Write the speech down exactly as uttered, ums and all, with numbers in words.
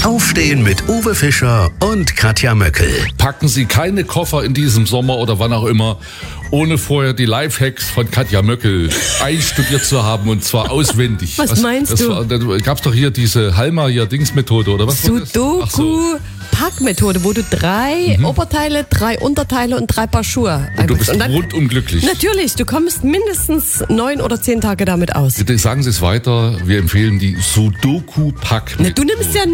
Aufstehen mit Uwe Fischer und Katja Möckel. Packen Sie keine Koffer in diesem Sommer oder wann auch immer, ohne vorher die Lifehacks von Katja Möckel einstudiert zu haben, und zwar auswendig. Was, Was meinst das du? War, da gab's doch hier diese Halma-Dings-Methode, oder was? Sudoku-Pack-Methode, wo du drei mhm. Oberteile, drei Unterteile und drei Paar Schuhe. Und du bist und dann, rundum glücklich. Natürlich, du kommst mindestens neun oder zehn Tage damit aus. Bitte sagen Sie es weiter. Wir empfehlen die Sudoku-Pack-Methode. Du nimmst ja